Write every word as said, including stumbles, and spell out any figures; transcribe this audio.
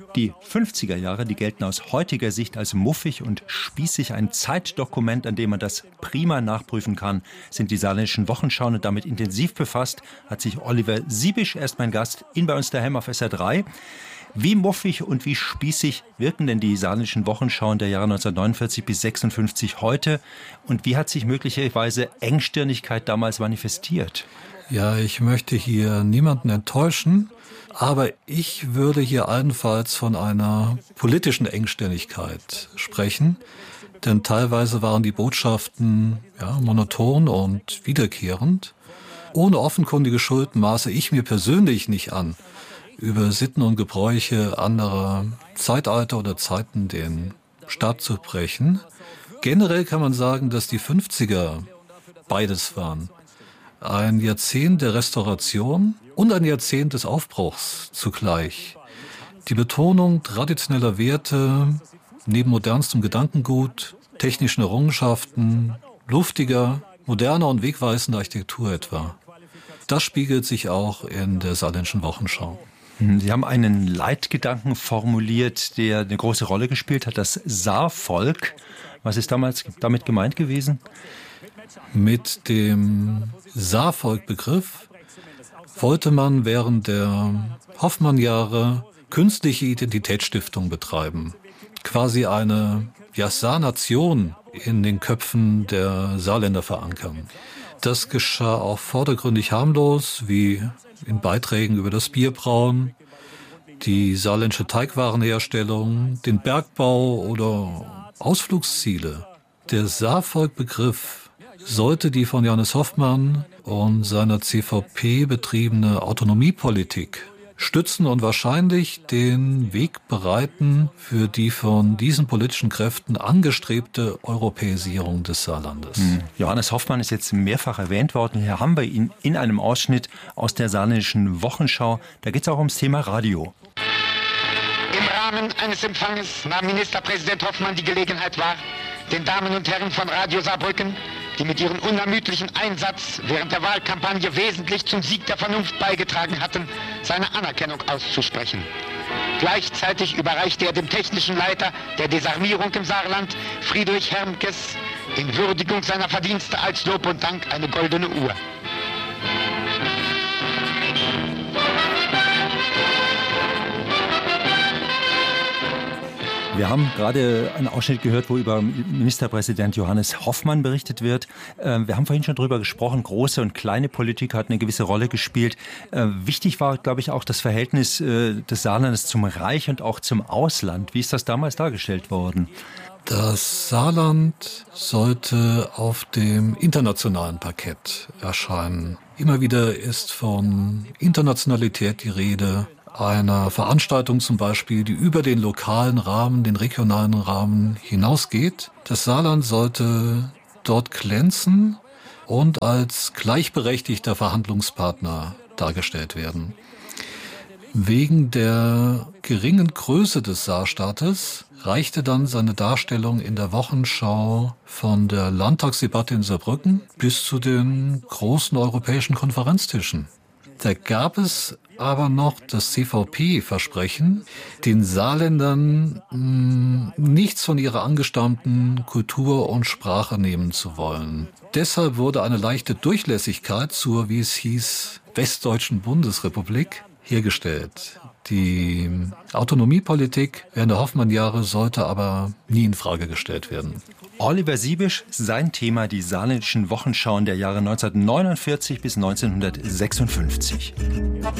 Die fünfziger Jahre, die gelten aus heutiger Sicht als muffig und spießig. Ein Zeitdokument, an dem man das prima nachprüfen kann, sind die saarländischen Wochenschauen, und damit intensiv befasst hat sich Oliver Siebisch, erst mein Gast, in bei uns daheim auf S R drei. Wie muffig und wie spießig wirken denn die saarländischen Wochenschauen der Jahre neunzehnhundertneunundvierzig bis sechsundfünfzig heute? Und wie hat sich möglicherweise Engstirnigkeit damals manifestiert? Ja, ich möchte hier niemanden enttäuschen, aber ich würde hier allenfalls von einer politischen Engstirnigkeit sprechen, denn teilweise waren die Botschaften ja, monoton und wiederkehrend. Ohne offenkundige Schuld maße ich mir persönlich nicht an, über Sitten und Gebräuche anderer Zeitalter oder Zeiten den Stab zu brechen. Generell kann man sagen, dass die fünfziger beides waren. Ein Jahrzehnt der Restauration und ein Jahrzehnt des Aufbruchs zugleich. Die Betonung traditioneller Werte neben modernstem Gedankengut, technischen Errungenschaften, luftiger, moderner und wegweisender Architektur etwa. Das spiegelt sich auch in der Saarländischen Wochenschau. Sie haben einen Leitgedanken formuliert, der eine große Rolle gespielt hat, das Saarvolk. Was ist damals damit gemeint gewesen? Mit dem Saarvolk-Begriff wollte man während der Hoffmann-Jahre künstliche Identitätsstiftung betreiben. Quasi eine ja, Saarnation in den Köpfen der Saarländer verankern. Das geschah auch vordergründig harmlos, wie in Beiträgen über das Bierbrauen, die saarländische Teigwarenherstellung, den Bergbau oder Ausflugsziele. Der Saarvolk-Begriff sollte die von Johannes Hoffmann und seiner C V P betriebene Autonomiepolitik stützen und wahrscheinlich den Weg bereiten für die von diesen politischen Kräften angestrebte Europäisierung des Saarlandes. Hm. Johannes Hoffmann ist jetzt mehrfach erwähnt worden. Hier haben wir ihn in einem Ausschnitt aus der Saarländischen Wochenschau. Da geht es auch ums Thema Radio. Im Rahmen eines Empfanges nahm Ministerpräsident Hoffmann die Gelegenheit wahr, den Damen und Herren von Radio Saarbrücken, die mit ihrem unermüdlichen Einsatz während der Wahlkampagne wesentlich zum Sieg der Vernunft beigetragen hatten, seine Anerkennung auszusprechen. Gleichzeitig überreichte er dem technischen Leiter der Desarmierung im Saarland, Friedrich Hermkes, in Würdigung seiner Verdienste als Lob und Dank eine goldene Uhr. Wir haben gerade einen Ausschnitt gehört, wo über Ministerpräsident Johannes Hoffmann berichtet wird. Wir haben vorhin schon drüber gesprochen, große und kleine Politik hat eine gewisse Rolle gespielt. Wichtig war, glaube ich, auch das Verhältnis des Saarlandes zum Reich und auch zum Ausland. Wie ist das damals dargestellt worden? Das Saarland sollte auf dem internationalen Parkett erscheinen. Immer wieder ist von Internationalität die Rede. Einer Veranstaltung zum Beispiel, die über den lokalen Rahmen, den regionalen Rahmen hinausgeht. Das Saarland sollte dort glänzen und als gleichberechtigter Verhandlungspartner dargestellt werden. Wegen der geringen Größe des Saarstaates reichte dann seine Darstellung in der Wochenschau von der Landtagsdebatte in Saarbrücken bis zu den großen europäischen Konferenztischen. Da gab es aber noch das C V P-Versprechen, den Saarländern mh, nichts von ihrer angestammten Kultur und Sprache nehmen zu wollen. Deshalb wurde eine leichte Durchlässigkeit zur, wie es hieß, Westdeutschen Bundesrepublik hergestellt. Die Autonomiepolitik während der Hoffmann-Jahre sollte aber nie in Frage gestellt werden. Oliver Siebisch, sein Thema die saarländischen Wochenschauen der Jahre neunzehnhundertneunundvierzig bis neunzehnhundertsechsundfünfzig.